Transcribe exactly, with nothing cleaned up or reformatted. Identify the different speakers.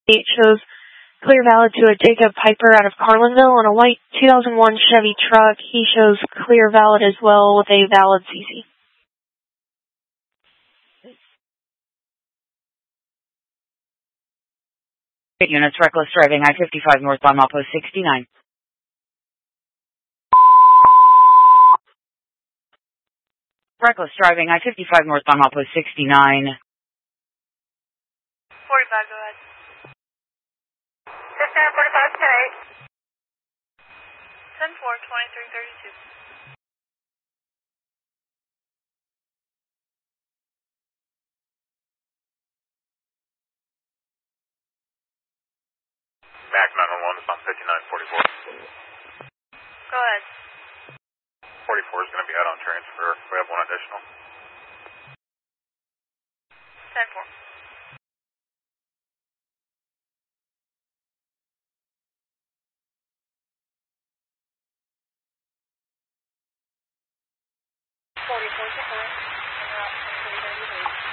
Speaker 1: It shows clear valid to a Jacob Piper out of Carlinville on a white two thousand one Chevy truck. He shows clear valid as well with a valid C C.
Speaker 2: Units reckless driving I fifty-five northbound Mappo sixty-nine. Reckless driving I fifty-five northbound Mappo sixty-nine.
Speaker 3: forty-five, go ahead. fifteen forty-five, ten eight. ten four, twenty-three thirty-two.
Speaker 4: Back nine one one, it's on fifty-nine forty-four.
Speaker 3: Go ahead.
Speaker 4: forty-four is going to be out on transfer. We have one additional.
Speaker 3: ten four. forty-four, twenty-three thirty-three.